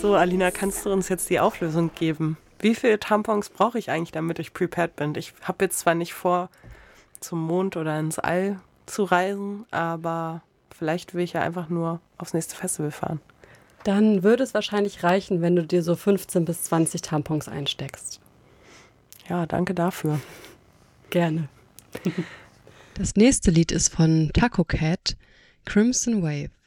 So, Alina, kannst du uns jetzt die Auflösung geben? Wie viele Tampons brauche ich eigentlich, damit ich prepared bin? Ich habe jetzt zwar nicht vor, zum Mond oder ins All zu reisen, aber vielleicht will ich ja einfach nur aufs nächste Festival fahren. Dann würde es wahrscheinlich reichen, wenn du dir so 15 bis 20 Tampons einsteckst. Ja, danke dafür. Gerne. Das nächste Lied ist von Taco Cat, Crimson Wave.